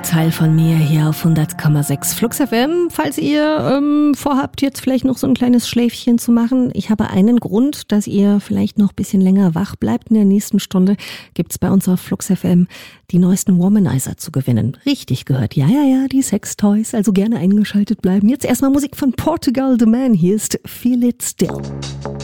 Teil von mir hier auf 100,6 Flux FM. Falls ihr vorhabt, jetzt vielleicht noch so ein kleines Schläfchen zu machen, ich habe einen Grund, dass ihr vielleicht noch ein bisschen länger wach bleibt. In der nächsten Stunde gibt's bei uns auf Flux FM die neuesten Womanizer zu gewinnen. Richtig gehört. Ja, die Sextoys. Also gerne eingeschaltet bleiben. Jetzt erstmal Musik von Portugal The Man. Hier ist Feel It Still.